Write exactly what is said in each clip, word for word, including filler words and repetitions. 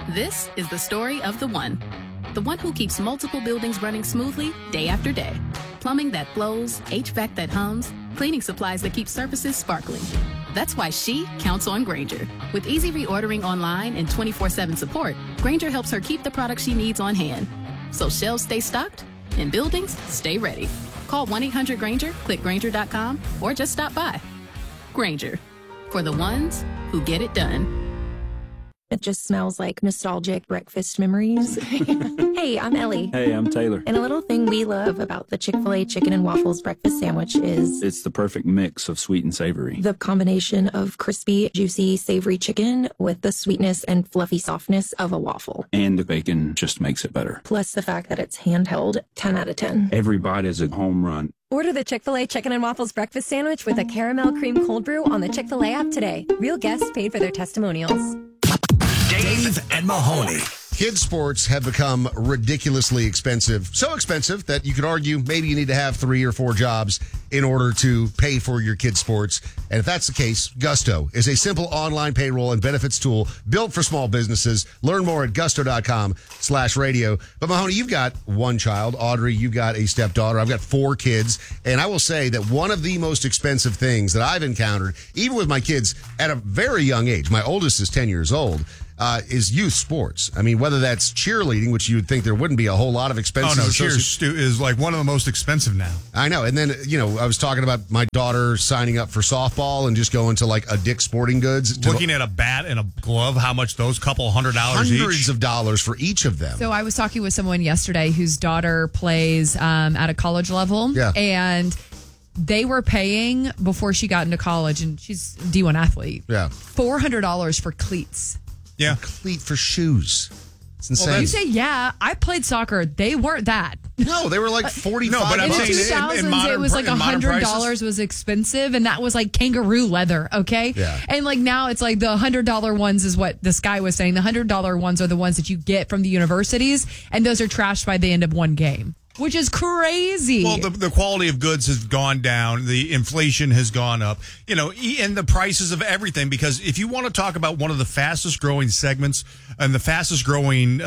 This is the story of the one. The one who keeps multiple buildings running smoothly day after day. Plumbing that flows, H V A C that hums, cleaning supplies that keep surfaces sparkling. That's why she counts on Grainger. With easy reordering online and twenty-four seven support, Grainger helps her keep the products she needs on hand. So shelves stay stocked and buildings stay ready. Call one eight hundred Grainger, click Grainger dot com, or just stop by. Grainger, for the ones who get it done. It just smells like nostalgic breakfast memories. Hey, I'm Ellie. Hey, I'm Taylor. And a little thing we love about the Chick-fil-A chicken and waffles breakfast sandwich is... It's the perfect mix of sweet and savory. The combination of crispy, juicy, savory chicken with the sweetness and fluffy softness of a waffle. And the bacon just makes it better. Plus the fact that it's handheld, ten out of ten. Every bite is a home run. Order the Chick-fil-A Chicken and Waffles breakfast sandwich with a caramel cream cold brew on the Chick-fil-A app today. Real guests paid for their testimonials. Dave and Mahoney. Kids sports have become ridiculously expensive. So expensive that you could argue maybe you need to have three or four jobs in order to pay for your kids sports. And if that's the case, Gusto is a simple online payroll and benefits tool built for small businesses. Learn more at gusto.com slash radio. But Mahoney, you've got one child. Audrey, you've got a stepdaughter. I've got four kids. And I will say that one of the most expensive things that I've encountered, even with my kids at a very young age, my oldest is ten years old, Uh, is youth sports. I mean, whether that's cheerleading, which you would think there wouldn't be a whole lot of expenses. Oh, no, associated- cheers stu- is like one of the most expensive now. I know. And then, you know, I was talking about my daughter signing up for softball and just going to like a Dick's Sporting Goods. To Looking at a bat and a glove, how much those couple hundred dollars each? Hundreds of dollars for each of them. So I was talking with someone yesterday whose daughter plays um, at a college level. Yeah. And they were paying, before she got into college, and she's a D one athlete, Yeah. four hundred dollars for cleats. Yeah. Cleat for shoes. It's insane. You say, yeah, I played soccer. They weren't that. No, they were like forty-five No, but I'm In the bucks. saying two thousands, in- in modern it was pri- like in modern one hundred dollars prices? was expensive, and that was like kangaroo leather, okay? Yeah. And like now it's like the one hundred dollars ones is what this guy was saying. The one hundred dollars ones are the ones that you get from the universities, and those are trashed by the end of one game, which is crazy. Well, the, the quality of goods has gone down. The inflation has gone up, you know, e- and the prices of everything. Because if you want to talk about one of the fastest growing segments and the fastest growing uh,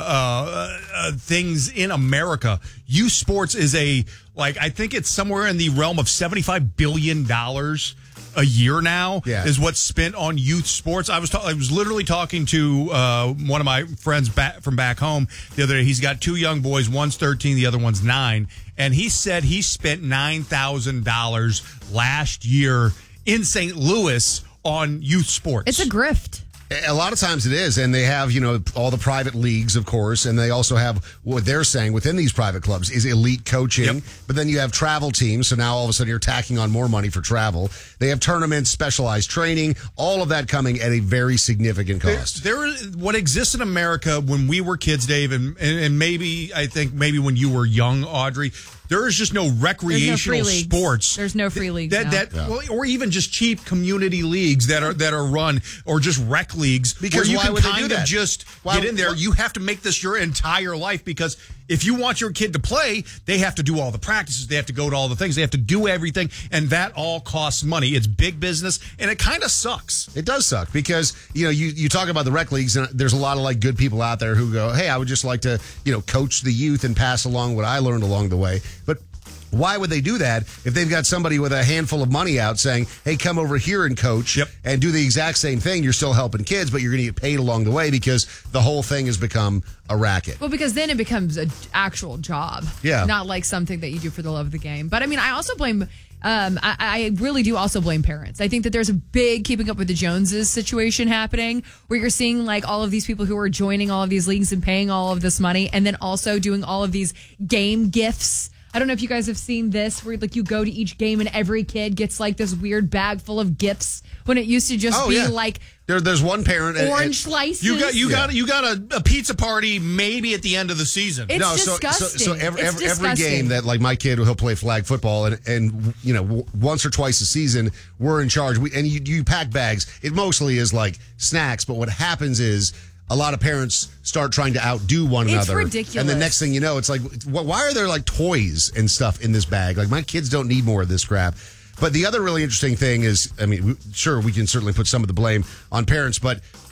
uh, uh, things in America, youth sports is a, like, I think it's somewhere in the realm of seventy-five billion dollars a year now. Yeah. Is what's spent on youth sports. I was ta- I was literally talking to uh, one of my friends back from back home the other day. He's got two young boys. One's thirteen, the other one's nine, and he said he spent nine thousand dollars last year in Saint Louis on youth sports. it's a grift. A lot of times it is, and they have, you know, all the private leagues, of course, and they also have what they're saying within these private clubs is elite coaching, Yep. but then you have travel teams, so now all of a sudden you're tacking on more money for travel. They have tournaments, specialized training, all of that coming at a very significant cost. There, there is what exists in America when we were kids, Dave, and, and, and maybe I think maybe when you were young, Audrey. There is just no recreational leagues. sports. There's no free leagues that now. that Yeah. well, or even just cheap community leagues that are that are run, or just rec leagues Because where you why can would they do kind of that? just Why- get in there. why- You have to make this your entire life, because if you want your kid to play, they have to do all the practices, they have to go to all the things, they have to do everything, and that all costs money. It's big business, and it kind of sucks. It does suck because, you know, you, you talk about the rec leagues, and there's a lot of like good people out there who go, hey, I would just like to, you know, coach the youth and pass along what I learned along the way. But why would they do that if they've got somebody with a handful of money out saying, hey, come over here and coach Yep. and do the exact same thing? You're still helping kids, but you're going to get paid along the way because the whole thing has become a racket. Well, because then it becomes an actual job. Yeah. Not like something that you do for the love of the game. But I mean, I also blame, um, I, I really do also blame parents. I think that there's a big keeping up with the Joneses situation happening where you're seeing like all of these people who are joining all of these leagues and paying all of this money and then also doing all of these game gifts. I don't know if you guys have seen this where like you go to each game and every kid gets like this weird bag full of gifts when it used to just Oh, be yeah. like There, there's one parent. and- orange and- slices. You got you Yeah. got you got a, a pizza party maybe at the end of the season. It's so, so, disgusting. so every, It's every, every disgusting. game that like my kid, he'll play flag football, and and you know w- once or twice a season we're in charge. We and you, you pack bags. It mostly is like snacks, but what happens is a lot of parents start trying to outdo one It's another. ridiculous. And the next thing you know, it's like, wh- why are there like toys and stuff in this bag? Like my kids don't need more of this crap. But the other really interesting thing is, I mean, we, sure, we can certainly put some of the blame on parents, but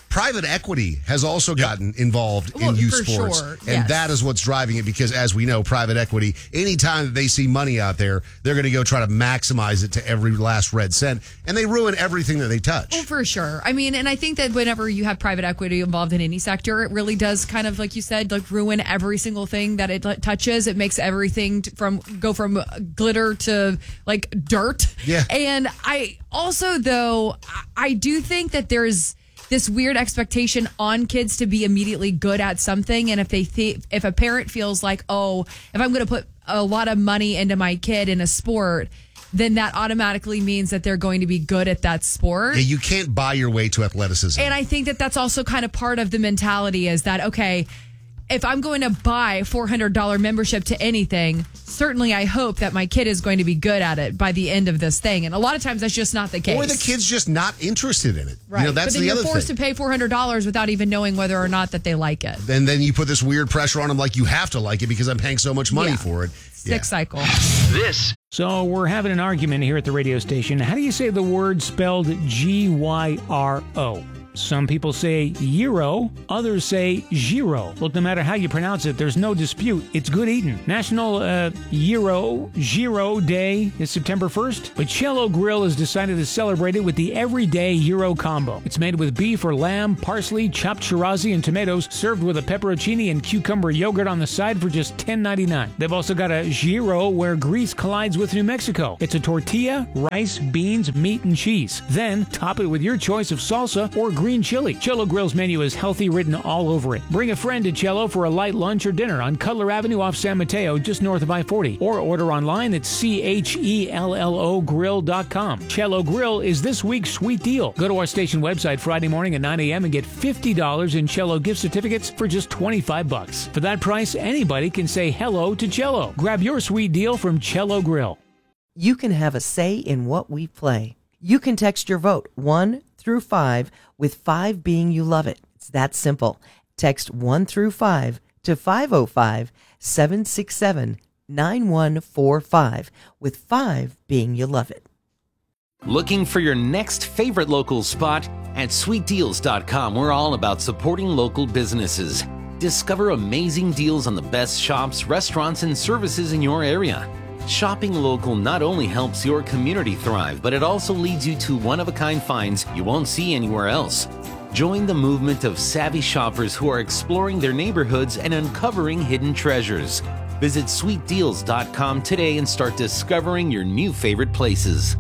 private equity has also Yep. gotten involved Well, in youth for sports. sure, And yes. that is what's driving it because, as we know, private equity, anytime that they see money out there, they're going to go try to maximize it to every last red cent. And they ruin everything that they touch. Well, for sure. I mean, and I think that whenever you have private equity involved in any sector, it really does kind of, like you said, like ruin every single thing that it like, touches. It makes everything t- from go from glitter to like dirt. Yeah. And I also, though, I- I do think that there's this weird expectation on kids to be immediately good at something, and if they th- if a parent feels like, oh, if I'm going to put a lot of money into my kid in a sport, then that automatically means that they're going to be good at that sport. Yeah, you can't buy your way to athleticism. And I think that that's also kind of part of the mentality is that, okay, if I'm going to buy a four hundred dollars membership to anything, certainly I hope that my kid is going to be good at it by the end of this thing. And a lot of times that's just not the case. Or the kid's just not interested in it. Right. You know, that's but then the you're other forced thing. to pay four hundred dollars without even knowing whether or not that they like it. And then you put this weird pressure on them like you have to like it because I'm paying so much money Yeah. for it. Sick Yeah. cycle. This So we're having an argument here at the radio station. How do you say the word spelled G Y R O? Some people say gyro, others say gyro. Look, no matter how you pronounce it, there's no dispute. It's good eating. National uh, Gyro, Gyro Day is September first, but Cello Grill has decided to celebrate it with the Everyday Gyro Combo. It's made with beef or lamb, parsley, chopped chirazi, and tomatoes, served with a pepperoncini and cucumber yogurt on the side for just ten ninety-nine. They've also got a gyro where Greece collides with New Mexico. It's a tortilla, rice, beans, meat, and cheese. Then top it with your choice of salsa or green chili. Cello Grill's menu is healthy written all over it. Bring a friend to Cello for a light lunch or dinner on Cutler Avenue off San Mateo, just north of I forty. Or order online at C H E L L O grill dot com. Cello Grill is this week's sweet deal. Go to our station website Friday morning at nine a.m. and get fifty dollars in Cello gift certificates for just twenty-five bucks. For that price, anybody can say hello to Cello. Grab your sweet deal from Cello Grill. You can have a say in what we play. You can text your vote one through five, with five being you love it. It's that simple. Text one through five to five oh five, seven six seven, nine one four five, with five being you love it. Looking for your next favorite local spot? At sweet deals dot com, we're all about supporting local businesses. Discover amazing deals on the best shops, restaurants, and services in your area. Shopping local not only helps your community thrive, but it also leads you to one-of-a-kind finds you won't see anywhere else. Join the movement of savvy shoppers who are exploring their neighborhoods and uncovering hidden treasures. Visit sweet deals dot com today and start discovering your new favorite places.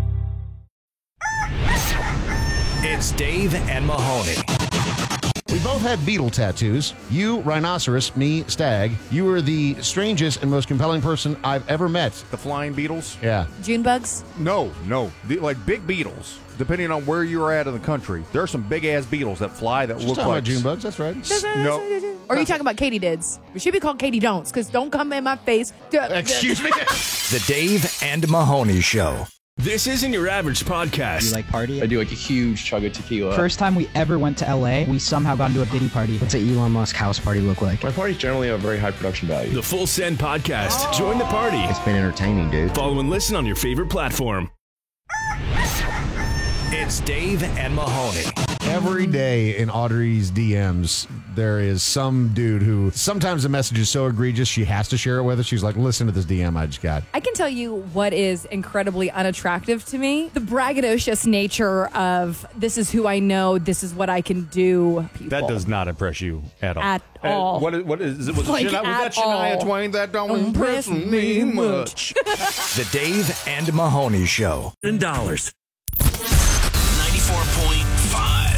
It's Dave and Mahoney. We both had beetle tattoos. You, rhinoceros, me, stag. You were the strangest and most compelling person I've ever met. The flying beetles? Yeah. June bugs? No, no. The, like big beetles. Depending on where you're at in the country, there are some big ass beetles that fly that Just look talking like about June bugs. That's right. No. Or are you talking about katydids? We should be called Katy Don'ts, because don't come in my face. Excuse me? The Dave and Mahoney Show. This isn't your average podcast. You like party? I do like a huge chug of tequila. First time we ever went to L A, we somehow got into a Diddy party. What's an Elon Musk house party look like? My parties generally have a very high production value. The Full Send Podcast. Oh. Join the party. It's been entertaining, dude. Follow and listen on your favorite platform. It's Dave and Mahoney. Every day in Audrey's D Ms, there is some dude who sometimes the message is so egregious she has to share it with us. She's like, listen to this D M I just got. I can tell you what is incredibly unattractive to me. The braggadocious nature of this is who I know, this is what I can do. People. That does not impress you at all. At all. Uh, what is, what is, was, Like Shania, was that all. Shania Twain? That don't, Don't impress impress me me much. The Dave and Mahoney Show. In dollars.